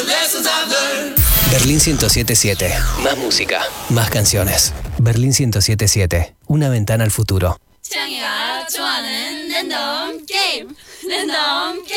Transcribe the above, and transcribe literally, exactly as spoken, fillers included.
Berlín ciento siete punto siete. Más música, más canciones. Berlín ciento siete punto siete. Una ventana al futuro. 창이가 좋아하는 랜덤 게임 랜덤 게임